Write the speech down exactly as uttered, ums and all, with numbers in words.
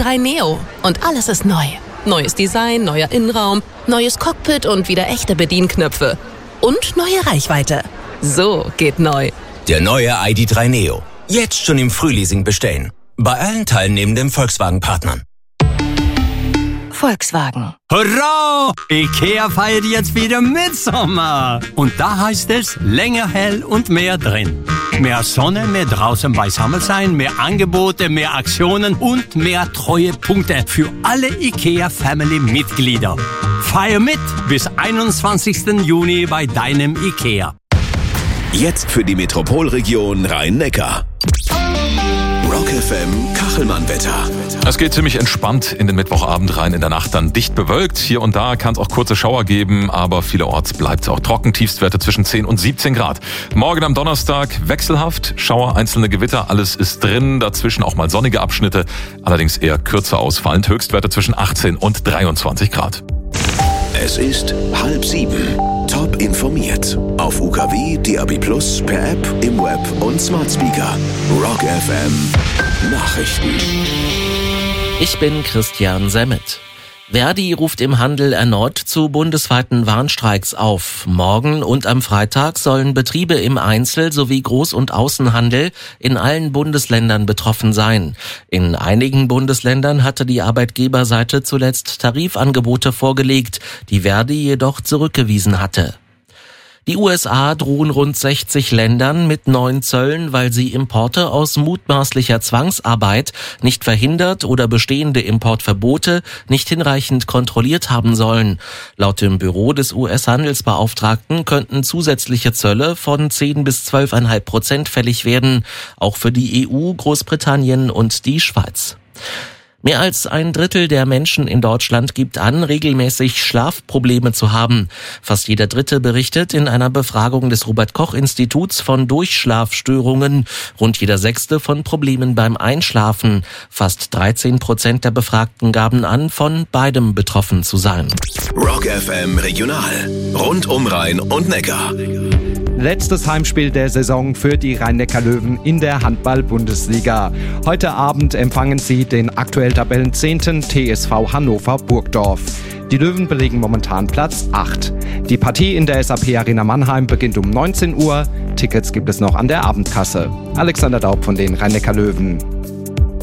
drei Neo und alles ist neu. Neues Design, neuer Innenraum, neues Cockpit und wieder echte Bedienknöpfe. Und neue Reichweite. So geht neu. Der neue I D drei Neo. Jetzt schon im Frühleasing bestellen. Bei allen teilnehmenden Volkswagen-Partnern. Volkswagen. Hurra! IKEA feiert jetzt wieder Mitsommer. Und da heißt es länger hell und mehr drin. Mehr Sonne, mehr draußen beisammen sein, mehr Angebote, mehr Aktionen und mehr Treuepunkte für alle IKEA-Family-Mitglieder. Feier mit bis einundzwanzigsten Juni bei deinem IKEA. Jetzt für die Metropolregion Rhein-Neckar. Rock F M Kachelmann-Wetter. Es geht ziemlich entspannt in den Mittwochabend rein, in der Nacht dann dicht bewölkt. Hier und da kann es auch kurze Schauer geben, aber vielerorts bleibt es auch trocken. Tiefstwerte zwischen zehn und siebzehn Grad. Morgen am Donnerstag wechselhaft, Schauer, einzelne Gewitter, alles ist drin. Dazwischen auch mal sonnige Abschnitte, allerdings eher kürzer ausfallend. Höchstwerte zwischen achtzehn und dreiundzwanzig Grad. Es ist halb sieben. Top informiert. Auf U K W, D A B Plus, per App, im Web und Smart Speaker. Rock F M Nachrichten. Ich bin Christian Semmet. Verdi ruft im Handel erneut zu bundesweiten Warnstreiks auf. Morgen und am Freitag sollen Betriebe im Einzel- sowie Groß- und Außenhandel in allen Bundesländern betroffen sein. In einigen Bundesländern hatte die Arbeitgeberseite zuletzt Tarifangebote vorgelegt, die Verdi jedoch zurückgewiesen hatte. Die U S A drohen rund sechzig Ländern mit neuen Zöllen, weil sie Importe aus mutmaßlicher Zwangsarbeit nicht verhindert oder bestehende Importverbote nicht hinreichend kontrolliert haben sollen. Laut dem Büro des U S-Handelsbeauftragten könnten zusätzliche Zölle von zehn bis zwölf Komma fünf Prozent fällig werden, auch für die E U, Großbritannien und die Schweiz. Mehr als ein Drittel der Menschen in Deutschland gibt an, regelmäßig Schlafprobleme zu haben. Fast jeder Dritte berichtet in einer Befragung des Robert-Koch-Instituts von Durchschlafstörungen, rund jeder Sechste von Problemen beim Einschlafen. Fast dreizehn Prozent der Befragten gaben an, von beidem betroffen zu sein. Rock F M Regional. Rund um Rhein und Neckar. Letztes Heimspiel der Saison für die Rhein-Neckar-Löwen in der Handball-Bundesliga. Heute Abend empfangen sie den aktuell Tabellenzehnten T S V Hannover Burgdorf. Die Löwen belegen momentan Platz acht. Die Partie in der S A P Arena Mannheim beginnt um neunzehn Uhr. Tickets gibt es noch an der Abendkasse. Alexander Daub von den Rhein-Neckar-Löwen.